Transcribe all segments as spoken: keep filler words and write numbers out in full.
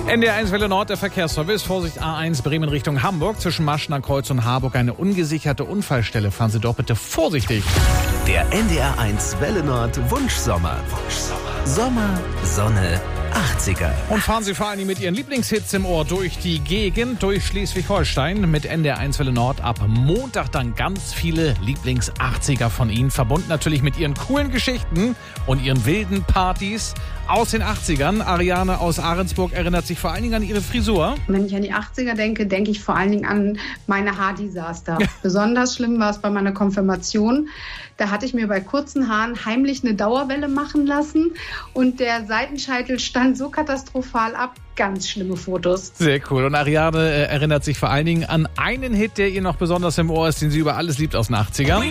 N D R eins Welle Nord, der Verkehrsservice. Vorsicht A eins Bremen Richtung Hamburg. Zwischen Maschner Kreuz und Harburg eine ungesicherte Unfallstelle. Fahren Sie doch bitte vorsichtig. Der N D R eins Welle Nord Wunschsommer. Wunschsommer. Sommer, Sonne, achtziger. Und fahren Sie vor allem mit Ihren Lieblingshits im Ohr durch die Gegend, durch Schleswig-Holstein. Mit N D R eins Welle Nord ab Montag dann ganz viele Lieblings-achtziger von Ihnen. Verbunden natürlich mit Ihren coolen Geschichten und Ihren wilden Partys aus den achtzigern. Ariane aus Ahrensburg erinnert sich vor allen Dingen an ihre Frisur. Wenn ich an die achtziger denke, denke ich vor allen Dingen an meine Haardesaster. Besonders schlimm war es bei meiner Konfirmation. Da hatte ich mir bei kurzen Haaren heimlich eine Dauerwelle machen lassen und der Seitenscheitel stand so katastrophal ab. Ganz schlimme Fotos. Sehr cool. Und Ariane äh, erinnert sich vor allen Dingen an einen Hit, der ihr noch besonders im Ohr ist, den sie über alles liebt aus den achtzigern.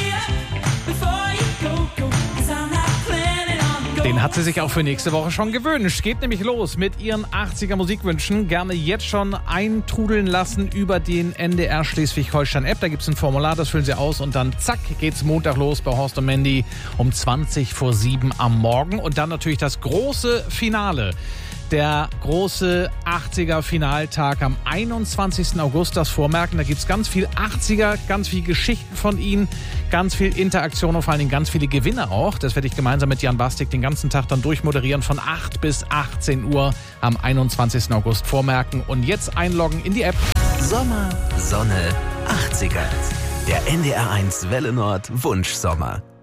Den hat sie sich auch für nächste Woche schon gewünscht. Geht nämlich los mit ihren achtziger Musikwünschen. Gerne jetzt schon eintrudeln lassen über den N D R Schleswig-Holstein-App. Da gibt es ein Formular, das füllen Sie aus und dann zack, geht's Montag los bei Horst und Mandy um zwanzig vor sieben am Morgen. Und dann natürlich das große Finale. Der große achtziger-Finaltag am einundzwanzigsten August, das Vormerken. Da gibt es ganz viel achtziger, ganz viel Geschichten von Ihnen, ganz viel Interaktion und vor allen Dingen ganz viele Gewinne auch. Das werde ich gemeinsam mit Jan Bastik den ganzen Tag dann durchmoderieren von acht bis achtzehn Uhr am einundzwanzigsten August. Vormerken und jetzt einloggen in die App. Sommer, Sonne, achtziger. Der N D R eins Welle Nord Wunschsommer.